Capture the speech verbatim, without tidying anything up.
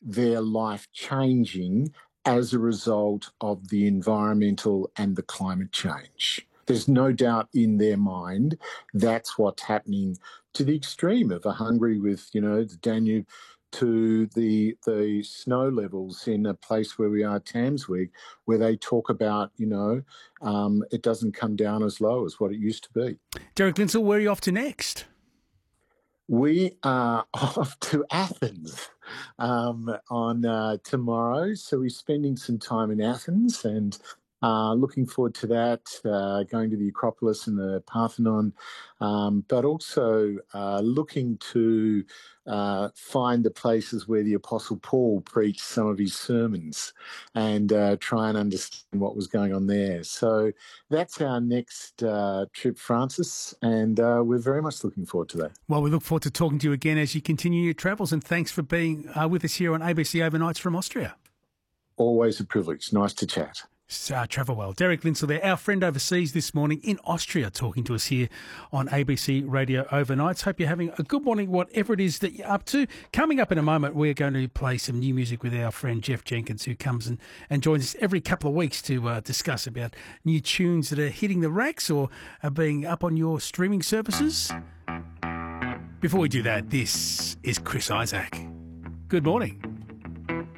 their life changing as a result of the environmental and the climate change. There's no doubt in their mind that's what's happening to the extreme of a Hungary with, you know, the Danube to the the snow levels in a place where we are, Tamsweg, where they talk about, you know, um, it doesn't come down as low as what it used to be. Derek Linsell, where are you off to next? We are off to Athens um, on uh, tomorrow. So we're spending some time in Athens and uh, looking forward to that, uh, going to the Acropolis and the Parthenon, um, but also uh, looking to uh, find the places where the Apostle Paul preached some of his sermons and uh, try and understand what was going on there. So that's our next uh, trip, Francis, and uh, we're very much looking forward to that. Well, we look forward to talking to you again as you continue your travels, and thanks for being uh, with us here on A B C Overnights from Austria. Always a privilege. Nice to chat. Uh, travel well. Derek Linsell there, our friend overseas this morning in Austria, talking to us here on A B C Radio Overnights. Hope you're having a good morning, whatever it is that you're up to. Coming up in a moment, we're going to play some new music with our friend Jeff Jenkins, who comes and, and joins us every couple of weeks to uh, discuss about new tunes that are hitting the racks or are being up on your streaming services. Before we do that, this is Chris Isaak. Good morning.